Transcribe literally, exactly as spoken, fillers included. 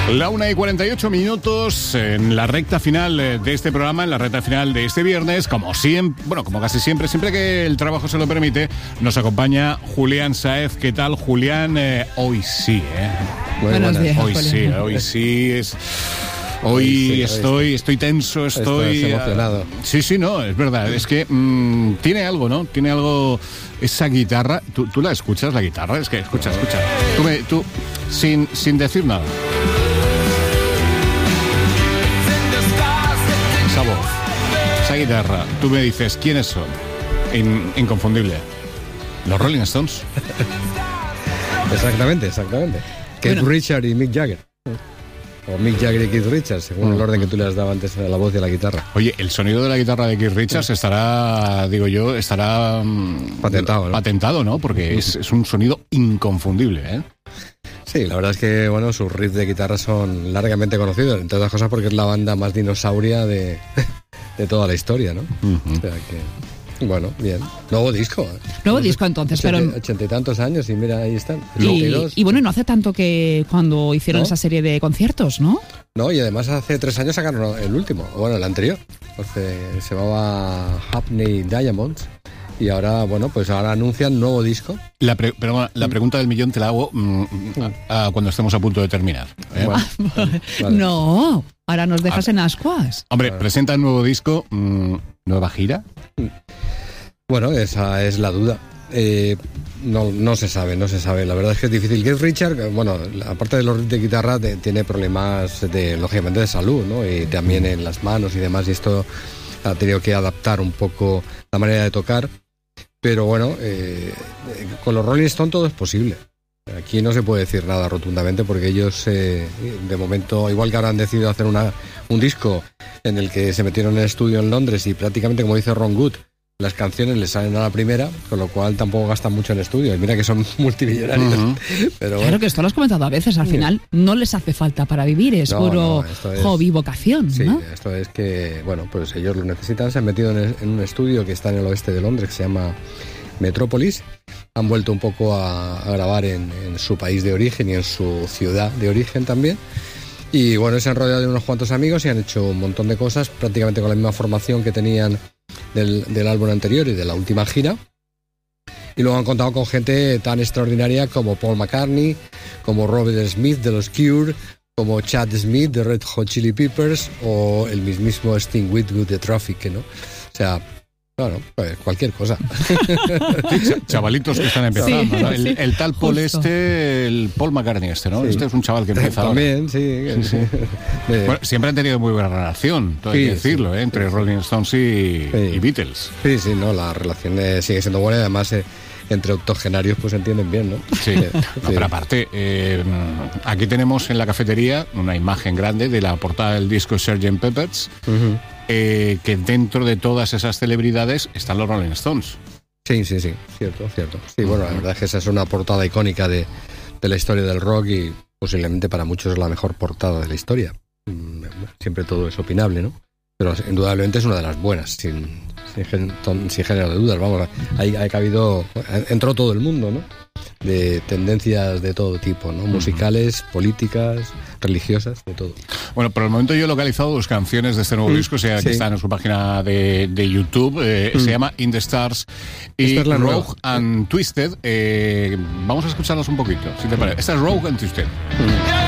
La una y cuarenta y ocho minutos en la recta final de este programa, en la recta final de este viernes, como siempre, bueno, como casi siempre, siempre que el trabajo se lo permite, nos acompaña Julián Sáez. ¿Qué tal, Julián? Eh, hoy sí, ¿eh? Muy buenas. Días, hoy Julián. sí, hoy sí es... Hoy sí, estoy, estoy tenso, estoy... Estás emocionado. Uh, sí, sí, no, es verdad. Es que mmm, tiene algo, ¿no? Tiene algo... Esa guitarra... ¿Tú, tú la escuchas, la guitarra? Es que escucha, escucha. Tú, me, tú sin, sin decir nada. Esa voz, esa guitarra. Tú me dices, ¿quiénes son? In, inconfundible. Los Rolling Stones. Exactamente, exactamente. Keith bueno. Richards y Mick Jagger. O Mick Jagger y Keith Richards, según mm. el orden que tú le has dado antes a la voz y a la guitarra. Oye, el sonido de la guitarra de Keith Richards sí. estará, digo yo, estará... Patentado, ¿no? Patentado, ¿no? Porque es, es un sonido inconfundible, ¿eh? Sí, la verdad es que, bueno, sus riffs de guitarra son largamente conocidos, entre otras cosas porque es la banda más dinosauria de, de toda la historia, ¿no? Uh-huh. O sea que... Bueno, bien. Nuevo disco. ¿eh? Nuevo disco entonces, ochenta, pero... Ochenta y tantos años y mira, ahí están. Y, y bueno, no hace tanto que cuando hicieron ¿no? esa serie de conciertos, ¿no? No, y además hace tres años sacaron el último, bueno, el anterior. Entonces, se llamaba Hackney Diamonds. Y ahora, bueno, pues ahora anuncian nuevo disco. La, pre- pero la pregunta del millón te la hago mm, a, a cuando estemos a punto de terminar. ¿eh? Bueno, vale. No, ahora nos dejas ver. en ascuas. Hombre, claro. Presenta el nuevo disco, mm, nueva gira. Bueno, esa es la duda. Eh, no, no se sabe, no se sabe. La verdad es que es difícil. Keith Richards, bueno, aparte de los riffs de guitarra, de, tiene problemas, de, lógicamente, de salud, ¿no? Y también en las manos y demás. Y esto ha tenido que adaptar un poco la manera de tocar. Pero bueno, eh, con los Rolling Stones todo es posible. Aquí no se puede decir nada rotundamente porque ellos, eh, de momento, igual que ahora han decidido hacer una, un disco en el que se metieron en el estudio en Londres y prácticamente, como dice Ron Wood, las canciones les salen a la primera, con lo cual tampoco gastan mucho en estudio. Y mira que son multimillonarios. Uh-huh. Pero bueno. Claro que esto lo has comentado a veces, al final no les hace falta para vivir, es no, puro no, es, hobby, vocación, sí, ¿no? Esto es que, bueno, pues ellos lo necesitan. Se han metido en, en un estudio que está en el oeste de Londres, que se llama Metrópolis. Han vuelto un poco a, a grabar en, en su país de origen y en su ciudad de origen también. Y bueno, se han rodeado de unos cuantos amigos y han hecho un montón de cosas, prácticamente con la misma formación que tenían Del, del álbum anterior y de la última gira, y luego han contado con gente tan extraordinaria como Paul McCartney, como Robert Smith de los Cure, como Chad Smith de Red Hot Chili Peppers o el mismísimo Sting Whitwood de Traffic, ¿no? O sea, bueno, pues cualquier cosa. Sí, chavalitos que están empezando, sí, ¿no? El, sí, el tal Paul justo. este, el Paul McCartney este, ¿no? Sí. Este es un chaval que empieza También, sí. sí, sí. Bueno, siempre han tenido muy buena relación, todo hay sí, que decirlo, sí, ¿eh? Entre sí, Rolling Stones y, sí. y Beatles. Sí, sí, no, la relación eh, sigue siendo buena y además eh, entre octogenarios pues se entienden bien, ¿no? Sí, sí. No, pero aparte, eh, aquí tenemos en la cafetería una imagen grande de la portada del disco sergeant Pepper's, uh-huh. eh, que dentro de todas esas celebridades están los Rolling Stones. Sí, sí, sí, cierto, cierto. Sí, bueno, la verdad es que esa es una portada icónica de, de la historia del rock y posiblemente para muchos es la mejor portada de la historia. Siempre todo es opinable, ¿no? Pero indudablemente es una de las buenas, sin, sin, sin género de dudas. Vamos, ahí ha habido, entró todo el mundo, ¿no? De tendencias de todo tipo, ¿no? Musicales, políticas, religiosas, de todo. Bueno, por el momento yo he localizado dos canciones de este nuevo mm, disco, o sea, sí. que están en su página de, de YouTube, eh, mm. se llama In the Stars y es Rogue nueva. and Twisted. Eh, vamos a escucharlos un poquito, si te parece. Esta es Rogue and Twisted. Mm.